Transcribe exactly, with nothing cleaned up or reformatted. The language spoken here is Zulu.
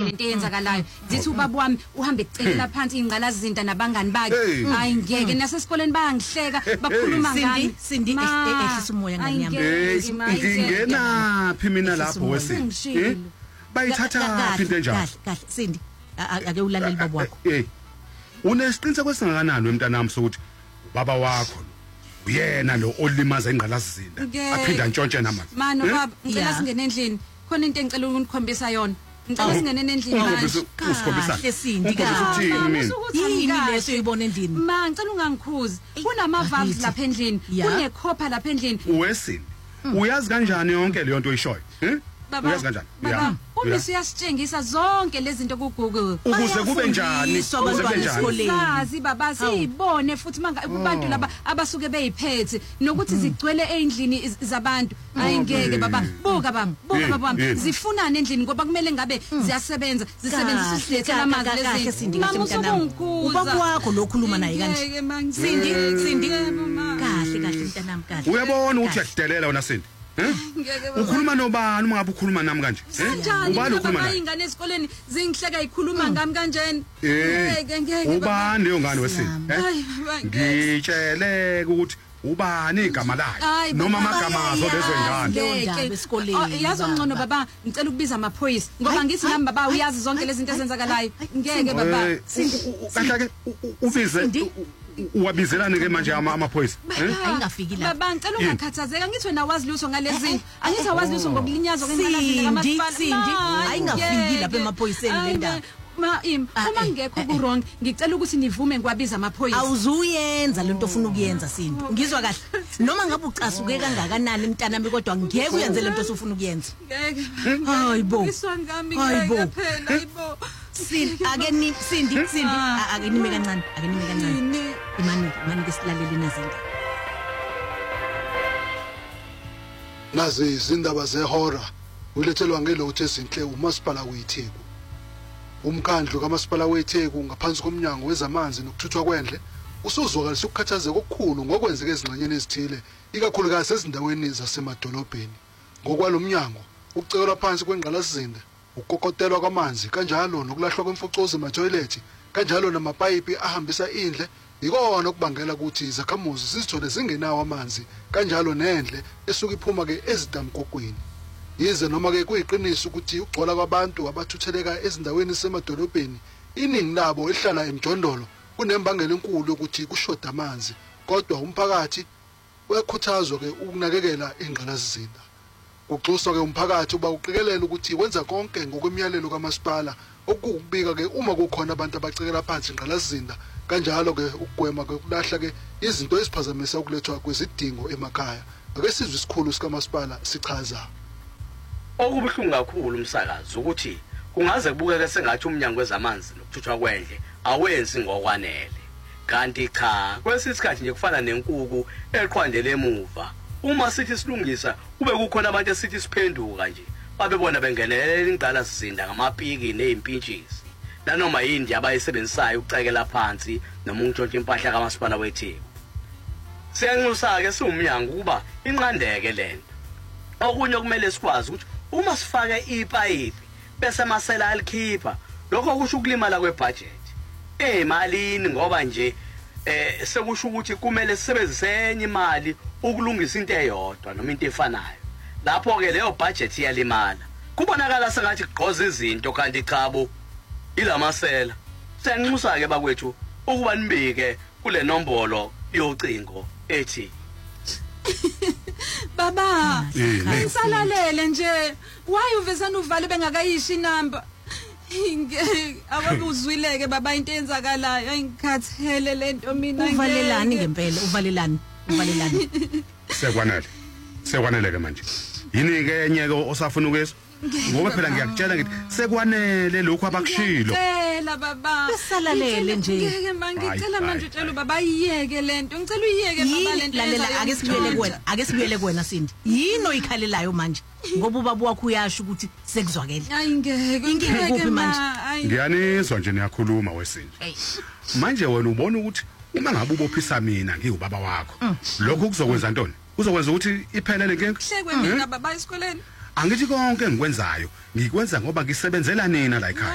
lento eyenzakalayo zithi ubaba wami uhambe ecekela phansi ingqalazinda nabangani bakhe hayi ngeke nasesikoleni bayangihleka bakhuluma ngani Sindi ehlisa umoya ngani yami ngingena phi mina lapho wesini bayithatha phi into enjalo kahle kahle Sindi ake ulalela baba wakho hey unesiqiniseko esingakanani wemntanami sokuthi baba wakho uyena lo olimaza ingqalazizinda aphinda ntshontshe namanje mano baba ngicela singene endlini khona into engicela ukunikhombisa yona ngicela singene endlini manje kahle Sindi kahle yini leso uyibona endlini ma ngicela ungangikhuzi kunama valves lapha endlini kune copper lapha endlini wesini uyazi kanjani yonke leyo nto oyishoyo eh uyazi kanjani yeah uma siyasitshengisa zonke lezi zinto ku Google ukuze kube njani ukuze kube njani sazi baba siyibone futhi manga abantu laba abasuke beyiphethe nokuthi zigcwele endlini zabantu ayingeke baba buka baba buka baba zifunana endlini ngoba kumele ngabe ziyasebenza zisebenzisa isithethela amanzi lezi mama usubungikuza ubaba wakho lokhuluma naye kanje Sindi Sindi kahle kahle mntanami kahle uyabona ukuthi uyadelela wena Sindi ukhuluma nobani uma ngabe ukhuluma nami kanje ubani ukhuluma naye ingane esikoleni zingihleka ikhuluma ngami kanjeni ngeke ngeke ubani leyo ngane wesini ngitsheleke ukuthi ubani igama lakhe noma amagama azo lezo ngane esikoleni yazi ongcono baba ngicela ukubiza amaphoyisa ngoba ngithi nami baba uyazi zonke lezi zinto ezenzakalayo ngeke baba kahle ke ubize uwabizelane ke manje amaphoyisa ayingafiki la baba ngicela ungakhathazeka ngithi wena wazi lutho ngalezi angithi awazi lutho ngokulinyazwa kwengqalazinda kamasipala ayingafiki lapha emaphoyiseni le ndaba ma im uma ngekho ku wrong ngicela ukuthi nivume ngikwabiza amaphoyisa awuzuyenza lento ofuna ukuyenza Sindi ngizwa kahle noma ngabe ucasuke kangakanani mntanami kodwa ngeke uyenze lento osufuna ukuyenza ngeke hayibo hayibo phela hayibo Sindi ake ni Sindi Sindi ake nime kancane ake nime kancane imani imani kesilalele nazinto nazi izindaba zehora ulethelwa ngelothe ezinhle umasipala weTheku umkhandlu kamasipala weTheku ngaphansi komnyango wezamanzi nokuthuthwa kwendle usuzwakalisa ukukhathazeka okukhulu ngokwenzeka ezingxenyeni ezithile ikakhulukazi ezindaweni zasemadolobheni ngokwalomnyango ukucekelwa phansi kwengqalazizinda ukukokotelwa kwamanzi kanjalo nokulahlwa kwemfucuza ema-toilet kanjalo namapayipi ahambisa indle ikona okubangela ukuthi izakhamuzi sizithole zingenawo amanzi kanjalo nendle esuka iphuma ke ezidamkokwini yize noma ke kuyiqiniso ukuthi ukugcwala kwabantu abathutheleka ezindaweni semadolobheni iningi labo ehlala emjondolo kunembangela enkulu ukuthi kushoda amanzi kodwa umphakathi uyakhuthazwa ke ukunakekela ingqalazizinda kuxuswa ke umphakathi uba uqikelela ukuthi wenza konke ngokwemiyalelo kamasipala okukubika ke uma kukhona abantu abacekela phansi ingqalazizinda kanjalo ke ukugwema ke kulahla ke izinto eziphazamisa ukulethwa kwezidingo emakhaya ake sizwe isikhulu sikamasipala sichaza okubuhlungu kakhulu umsakazi ukuthi kungaze kubukeke sengathi umnyango wezamanzi nokuthuthwa kwendle awenzi ngokwanele kanti cha kwesisikhathi nje kufana nenkuku eqhwandele emuva uma sithi silungisa kube kukhona abantu esithi siphenduka nje babebona bengenelela ingqalazizinda ngamapiki nezimpintshisi nanoma yini abayisebenzisayo ukucekela phansi noma ukuntshontsha impahla kamasipala weTheku siyanxusa ke siwumnyango kuba inqandeke lento okunye kumele sikwazi ukuthi uma sifake ipayipi bese masela alikhipha lokho kusho ukulimala kwebudget emalini ngoba nje eh sekusho ukuthi kumele sisebenzise enye imali ukulungisa into eyodwa noma into efanayo lapho ke leyo budget iyalimala kubonakala sengathi gqoza izinto kanti chabo ilamasela siyanxusa ke bakwethu ukuba nibike kule nombolo yocingo ethi baba ngisalalele nje why uvezana uvale bengakayishi inamba ingeke awakuzwileke baba into enzakalayo ayingikhathele lento mina uvalelani ngempela uvalelani uvalelani sekwanele sekwanele ke manje yini ke enye ke osafuna ukweso ngoba phela ngiyakutshela ngithi sekwanele lokho abakushilo ngicela baba besalalele nje ngeke mangicela manje utshela baba iyeke lento ngicela uyiyeke baba lento lalela ake sibuyele kuwena ake sibuyele kuwena Sindi yini oyikhalelayo manje ngoba ubaba wakho uyasho ukuthi sekuzwakele hayi ngeke ngeke manje ngiyanizwa nje niyakhuluma wesindi manje wena ubona ukuthi uma ngabe ubophisa mina ngiwubaba wakho lokho kuzokwenza ntoni uzokwenza ukuthi iphelele ngenke hlekwe mina baba esikoleni angithi konke engikwenzayo ngikwenza ngoba ngisebenzela nina la ekhaya